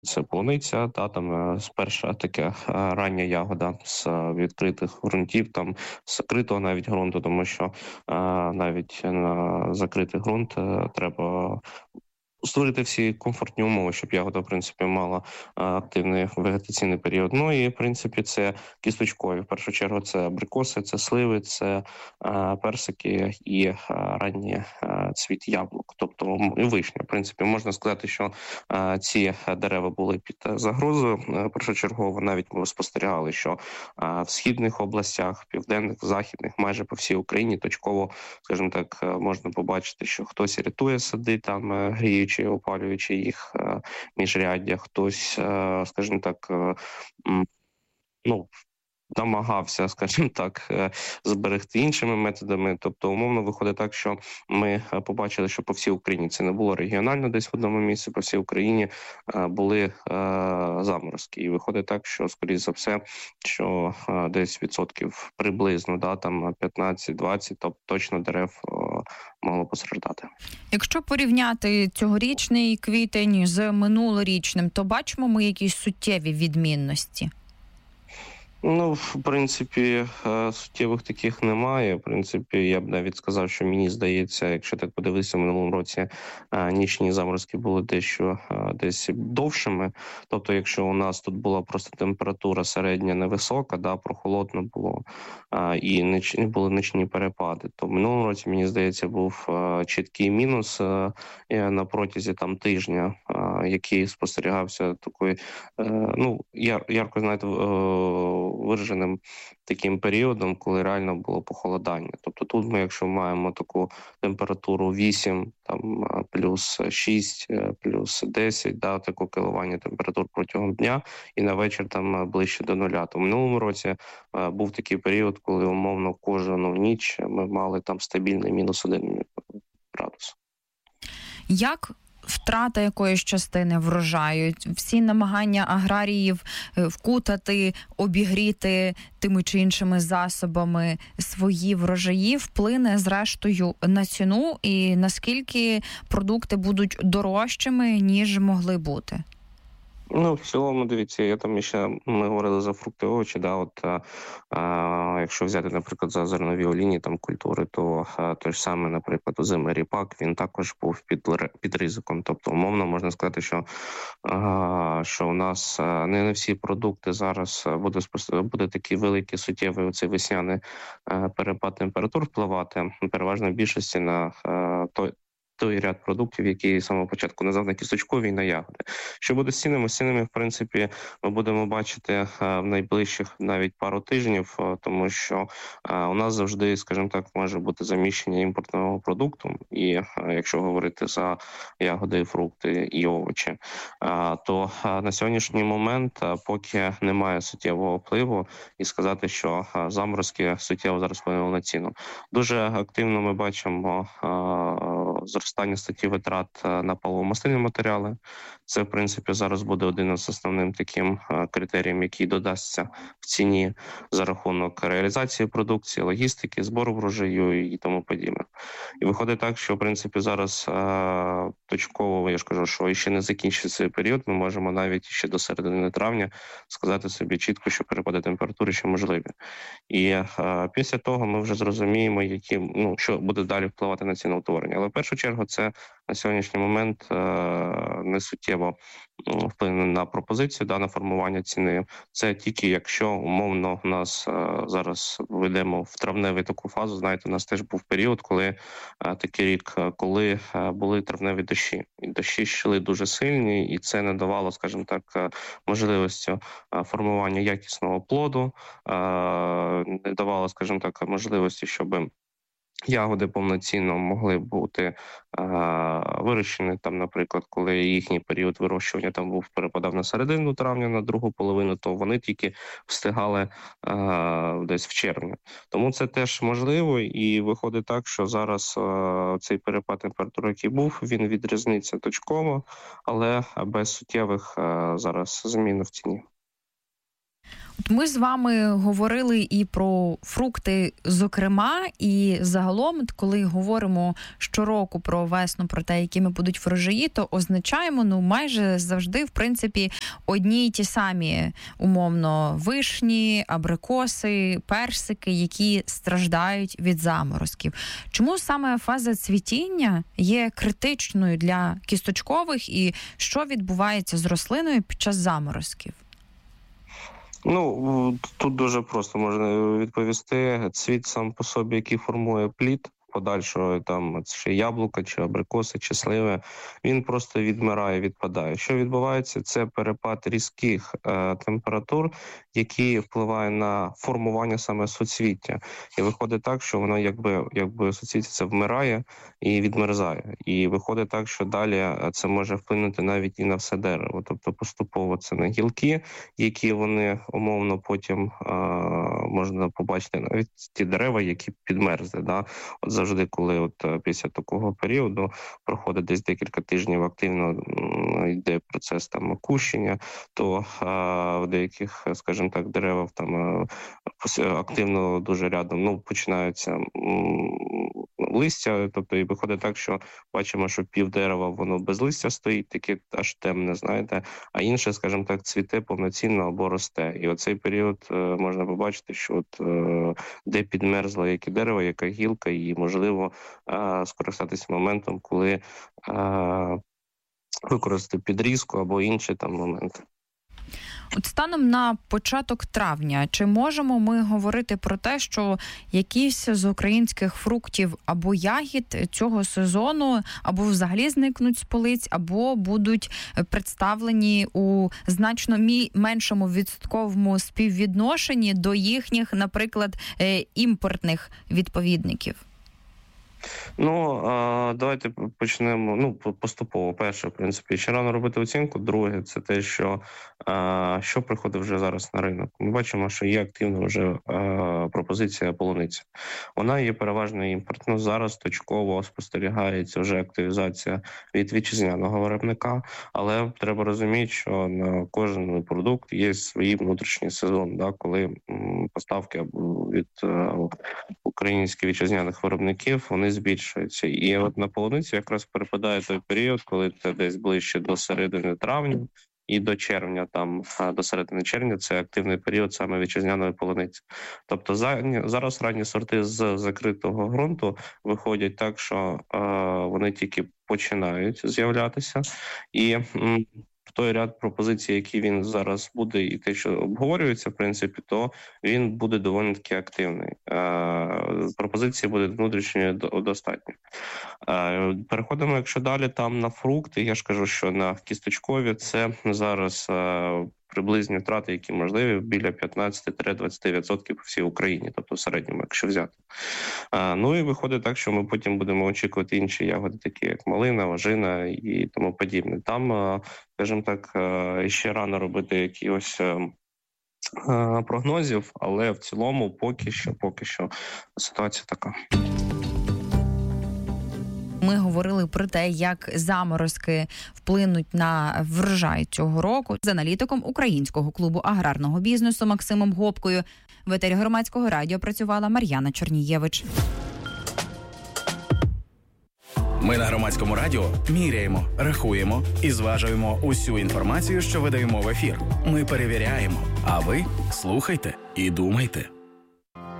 Це полуниця, там перша така рання ягода з відкритих ґрунтів, там з закритого навіть ґрунту, тому що навіть на закритий ґрунт треба створити всі комфортні умови, щоб ягода, в принципі, мала активний вегетаційний період. Ну і, в принципі, це кісточкові. В першу чергу це абрикоси, це сливи, це персики і ранні цвіт яблук, тобто і вишня. В принципі, можна сказати, що ці дерева були під загрозою. Першочергово навіть ми спостерігали, що в східних областях, південних, західних, майже по всій Україні точково, скажімо так, можна побачити, що хтось рятує сади, там гріючи, опалюючи їх міжряддя, хтось, скажімо так, ну, намагався, скажімо так, зберегти іншими методами. Тобто, умовно, виходить так, що ми побачили, що по всій Україні це не було регіонально десь в одному місці, по всій Україні були заморозки. І виходить так, що, скоріше за все, що десь відсотків приблизно, там 15-20, тобто точно дерев могло постраждати. Якщо порівняти цьогорічний квітень з минулорічним, то бачимо ми якісь суттєві відмінності? Ну, в принципі, суттєвих таких немає. В принципі, я б навіть сказав, що мені здається, якщо так подивитися, в минулому році нічні заморозки були дещо десь довшими. Тобто, якщо у нас тут була просто температура середня невисока, прохолодно було, і були нічні перепади, то в минулому році, мені здається, був чіткий мінус на протязі тижня, який спостерігався такий, ярко, знаєте, вираженим таким періодом, коли реально було похолодання. Тобто тут ми, якщо маємо таку температуру 8, плюс 6, плюс 10, таке коливання температур протягом дня, і на вечір ближче до нуля. То в минулому році був такий період, коли умовно кожну ніч ми мали стабільний мінус 1 градус. Як втрата якоїсь частини врожаю, всі намагання аграріїв вкутати, обігріти тими чи іншими засобами свої врожаї вплине зрештою на ціну і наскільки продукти будуть дорожчими, ніж могли бути? В цілому, дивіться, ми говорили за фрукти, овочі, якщо взяти, наприклад, за зернові олійні культури, то той ж саме, наприклад, озимий ріпак, він також був під ризиком. Тобто, умовно, можна сказати, що у нас не всі продукти зараз буде такий великий суттєвий оцей весняний перепад температур впливати, переважно в більшості на той ряд продуктів, які з самого початку назвав на кісточкові і на ягоди. Що буде з цінами? З цінами, в принципі, ми будемо бачити в найближчих навіть пару тижнів, тому що у нас завжди, скажімо так, може бути заміщення імпортного продукту, і якщо говорити за ягоди, фрукти і овочі, то на сьогоднішній момент, поки немає суттєвого впливу, і сказати, що заморозки суттєво зараз вплинули на ціну. Дуже активно ми бачимо зростання статті витрат на паливо-мастильні матеріали. Це, в принципі, зараз буде один із основним таким критерієм, який додасться в ціні за рахунок реалізації продукції, логістики, збору врожаю і тому подібне. І виходить так, що, в принципі, зараз точково, я ж кажу, що ще не закінчиться цей період, ми можемо навіть ще до середини травня сказати собі чітко, що перепади температури ще можливі. І після того ми вже зрозуміємо, що буде далі впливати на ціноутворення. Але в першу чергу це на сьогоднішній момент не суттєво вплине на пропозицію, на формування ціни. Це тільки якщо умовно у нас зараз вийдемо в травневу таку фазу. Знаєте, у нас теж був період, коли такий рік, коли були травневі дощі. І дощі йшли дуже сильні, і це не давало, скажімо так, можливості формування якісного плоду, не давало, скажімо так, можливості, щоб ягоди повноцінно могли бути вирощені, наприклад, коли їхній період вирощування перепадав на середину травня, на другу половину, то вони тільки встигали десь в червні. Тому це теж можливо, і виходить так, що зараз цей перепад температури, який був, він відрізниться точково, але без суттєвих зараз змін в ціні. От ми з вами говорили і про фрукти, зокрема, і загалом, коли говоримо щороку про весну, про те, якими будуть врожаї, то означаємо, майже завжди, в принципі, одні й ті самі, умовно, вишні, абрикоси, персики, які страждають від заморозків. Чому саме фаза цвітіння є критичною для кісточкових і що відбувається з рослиною під час заморозків? Тут дуже просто можна відповісти. Цвіт сам по собі, який формує плід, подальшого там чи яблука, чи абрикоси, чи сливи, він просто відмирає, відпадає. Що відбувається? Це перепад різких температур, які впливають на формування саме суцвіття. І виходить так, що воно якби суцвіття це вмирає і відмерзає. І виходить так, що далі це може вплинути навіть і на все дерево. Тобто поступово це на гілки, які вони умовно потім можна побачити навіть ті дерева, які підмерзли. Да? От завжди, коли після такого періоду проходить десь декілька тижнів, активно йде процес там окущення, то в деяких, скажімо так, деревах там активно дуже рядом починаються листя, тобто і виходить так, що бачимо, що пів дерева воно без листя стоїть, таке аж темне, знаєте, а інше, скажімо так, цвіте повноцінно або росте. І оцей період можна побачити, що де підмерзло яке дерево, яка гілка, і можливо скористатися моментом, коли використати підрізку або інші там моменти. От станом на початок травня, чи можемо ми говорити про те, що якісь з українських фруктів або ягід цього сезону або взагалі зникнуть з полиць, або будуть представлені у значно меншому відсотковому співвідношенні до їхніх, наприклад, імпортних відповідників? Давайте почнемо поступово. Перше, в принципі, ще рано робити оцінку. Друге, це те, що приходить вже зараз на ринок. Ми бачимо, що є активна вже пропозиція полуниці. Вона є переважно імпортна. Зараз точково спостерігається вже активізація від вітчизняного виробника, але треба розуміти, що на кожен продукт є свій внутрішній сезон, коли поставки від українських вітчизняних виробників, вони збільшуються. І от на полуниці якраз перепадає той період, коли це десь ближче до середини травня і до червня, до середини червня, це активний період саме вітчизняної полуниці. Тобто зараз ранні сорти з закритого ґрунту виходять так, що вони тільки починають з'являтися. І той ряд пропозицій, які він зараз буде, і те, що обговорюється, в принципі, то він буде доволі таки активний. Пропозиції буде внутрішньої достатньо. Переходимо, якщо далі там на фрукти, я ж кажу, що на кісточкові це зараз приблизні втрати, які можливі, біля 15-20% по всій Україні, тобто в середньому, якщо взяти. І виходить так, що ми потім будемо очікувати інші ягоди, такі як малина, ожина і тому подібне. Там, скажімо так, ще рано робити якихось прогнозів, але в цілому поки що ситуація така. Ми говорили про те, як заморозки вплинуть на врожай цього року з аналітиком Українського клубу аграрного бізнесу Максимом Гопкою. В етері Громадського радіо працювала Мар'яна Чорнієвич. Ми на Громадському радіо міряємо, рахуємо і зважуємо усю інформацію, що видаємо в ефір. Ми перевіряємо, а ви слухайте і думайте.